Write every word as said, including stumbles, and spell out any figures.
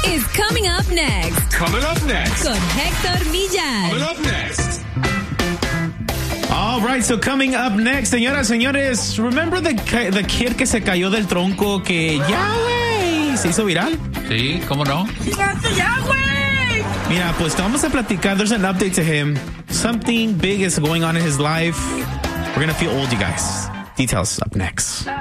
is coming up next. Coming up next. Con Héctor Millar. Coming up next. All right, so coming up next, señoras, señores, remember the, the kid que se cayó del tronco que ya, güey, se hizo viral? Sí, ¿cómo no? ¡Ya, güey! Mira, pues te vamos a platicar. There's an update to him. Something big is going on in his life. We're going to feel old, you guys. Details up next.